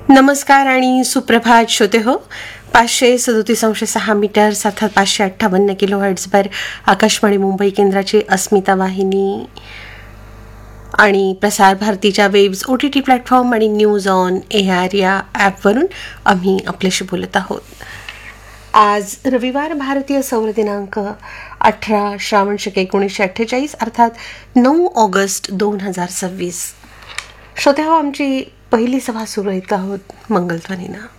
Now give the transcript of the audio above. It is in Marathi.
नमस्कार आणि सुप्रभात श्रोते हो. 537.6 मीटर्स अर्थात 558 किलो हर्ट्झवर आकाशवाणी मुंबई केंद्राची अस्मिता वाहिनी आणि प्रसार भारतीच्या वेव्स OTT प्लॅटफॉर्म आणि न्यूज ऑन AIR या ॲपवरून आम्ही आपल्याशी बोलत आहोत. आज रविवार, भारतीय सौर दिनांक 18 श्रावण शक 1948 अर्थात 9 ऑगस्ट 2026. श्रोते हो, आमची पहिली सभा सुरू येत आहोत मंगलध्वनीनं.